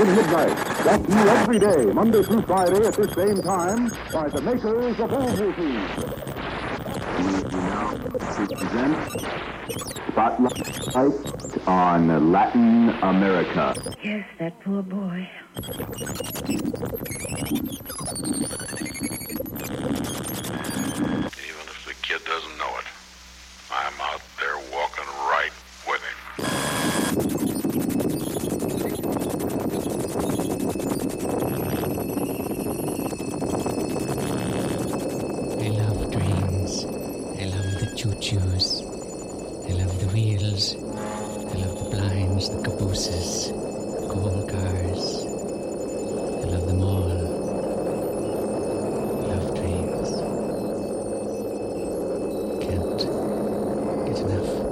midnight. Brought to you every day, Monday through Friday at this same time, by the makers of Ovaltine. We now present Spotlight on Latin America. Yes, that poor boy. Even if the kid doesn't know it, I'm out there walking right with him. I love trains. I love the choo-choos. I love the wheels. I love the blinds, the cabooses, coal cars. I love them all. I love trains. Can't get enough.